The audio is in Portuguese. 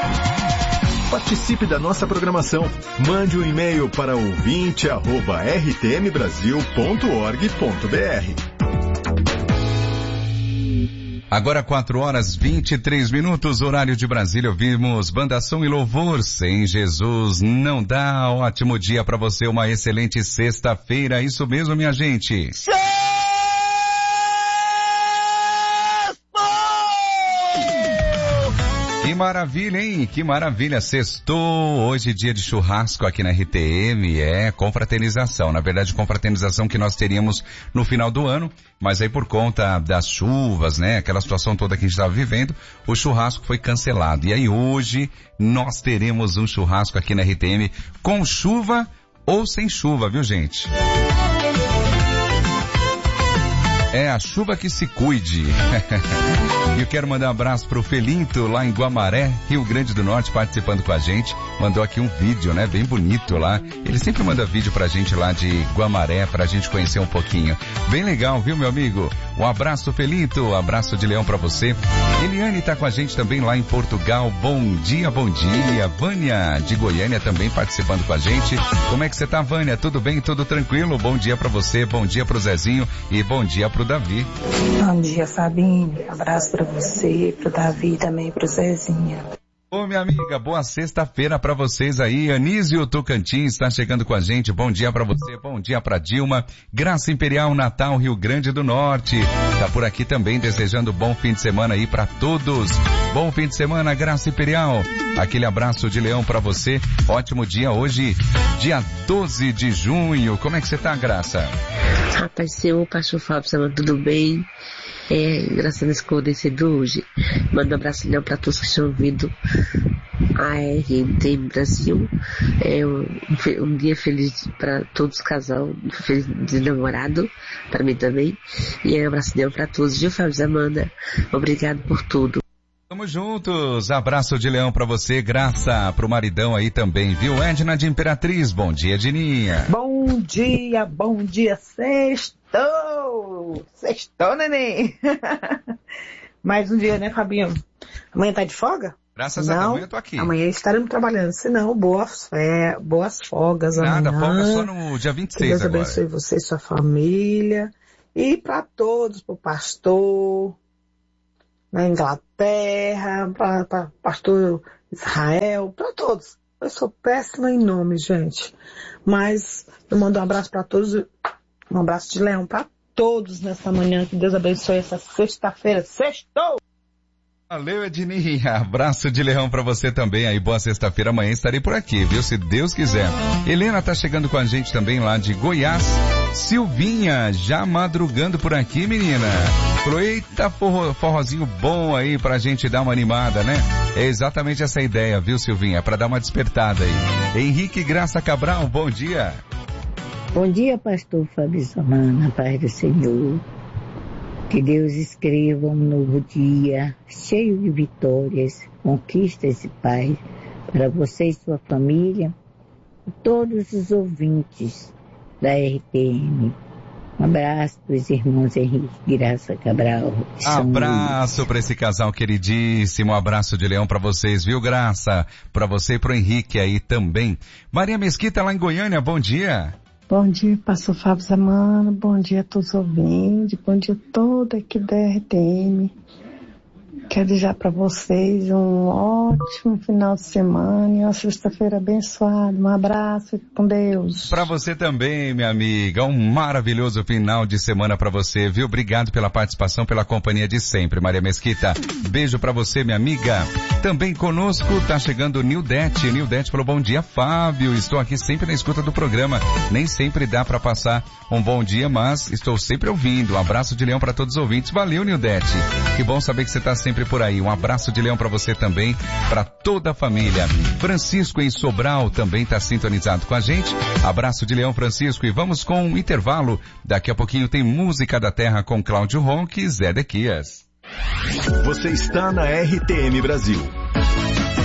Participe da nossa programação. Mande um e-mail para ouvinte@rtmbrasil.org.br. Agora 4h23, horário de Brasília, ouvimos Bandação e Louvor, Sem Jesus Não Dá. Ótimo dia para você, uma excelente sexta-feira, isso mesmo, minha gente. Que maravilha, hein? Que maravilha. Sextou, hoje dia de churrasco aqui na RTM, confraternização. Na verdade, confraternização que nós teríamos no final do ano, mas aí por conta das chuvas, né? Aquela situação toda que a gente estava vivendo, o churrasco foi cancelado. E aí hoje nós teremos um churrasco aqui na RTM com chuva ou sem chuva, viu, gente? É a chuva que se cuide. E eu quero mandar um abraço pro Felinto, lá em Guamaré, Rio Grande do Norte, participando com a gente. Mandou aqui um vídeo, né? Bem bonito lá. Ele sempre manda vídeo pra gente lá de Guamaré, pra gente conhecer um pouquinho. Bem legal, viu, meu amigo? Um abraço, Felinto. Abraço de leão pra você. Eliane tá com a gente também lá em Portugal. Bom dia, bom dia. Vânia, de Goiânia, também participando com a gente. Como é que você tá, Vânia? Tudo bem? Tudo tranquilo? Bom dia pra você, bom dia pro Zezinho e bom dia pro Davi. Bom dia, Fabinho. Abraço pra você, pro Davi e também pro Zezinho. Ô, minha amiga, boa sexta-feira pra vocês aí. Anísio Tocantins está chegando com a gente. Bom dia pra você, bom dia pra Dilma. Graça Imperial, Natal, Rio Grande do Norte. Tá por aqui também desejando bom fim de semana aí pra todos. Bom fim de semana, Graça Imperial. Aquele abraço de leão pra você. Ótimo dia hoje, dia 12 de junho. Como é que você tá, Graça? Rapaz, senhor, pastor Fábio, tudo bem? Graças a Deus esclarecido hoje. Mando um abraço para todos que estão ouvindo a RTM Brasil. Um dia feliz para todos os casal, feliz de namorado, para mim também. E um abraço para todos, viu, Fábio, Amanda? Obrigado por tudo. Tamo juntos, abraço de leão pra você, Graça, pro maridão aí também, viu? Edna de Imperatriz, bom dia, Dininha. Bom dia, sextou, neném. Mais um dia, né, Fabinho? Amanhã tá de folga? Graças a Deus, amanhã eu tô aqui. Amanhã estaremos trabalhando, senão boas folgas amanhã. Nada, folga só no dia 26 Deus agora. abençoe você e sua família. E pra todos, pro pastor na Inglaterra, para pastor Israel, para todos. Eu sou péssima em nome, gente. Mas eu mando um abraço para todos, um abraço de leão para todos nessa manhã. Que Deus abençoe essa sexta-feira. Sextou! Valeu, Edninha. Abraço de leão pra você também aí. Boa sexta-feira. Amanhã estarei por aqui, viu? Se Deus quiser. Helena tá chegando com a gente também lá de Goiás. Silvinha, já madrugando por aqui, menina. Falou, eita, forrozinho bom aí pra gente dar uma animada, né? É exatamente essa ideia, viu, Silvinha? Pra dar uma despertada aí. Henrique Graça Cabral, bom dia. Bom dia, pastor Fábio Samana, paz do Senhor. Que Deus escreva um novo dia, cheio de vitórias, conquistas e paz para você e sua família e todos os ouvintes da RTM. Um abraço para os irmãos Henrique Graça Cabral. Abraço para esse casal queridíssimo, abraço de leão para vocês, viu, Graça? Para você e pro Henrique aí também. Maria Mesquita lá em Goiânia, bom dia. Bom dia, pastor Fábio Zamano, bom dia a todos os ouvintes, bom dia a toda a equipe da RTM. Quero desejar para vocês um ótimo final de semana e uma sexta-feira abençoada. Um abraço e com Deus. Para você também, minha amiga. Um maravilhoso final de semana para você, viu? Obrigado pela participação, pela companhia de sempre, Maria Mesquita. Beijo para você, minha amiga. Também conosco tá chegando o Nildete. Nildete falou, bom dia, Fábio. Estou aqui sempre na escuta do programa. Nem sempre dá para passar um bom dia, mas estou sempre ouvindo. Um abraço de leão para todos os ouvintes. Valeu, Nildete. Que bom saber que você tá sempre por aí. Um abraço de leão para você também, para toda a família. Francisco em Sobral também está sintonizado com a gente. Abraço de leão, Francisco, e vamos com um intervalo. Daqui a pouquinho tem Música da Terra com Cláudio Ronque e Zé Dequias. Você está na RTM Brasil.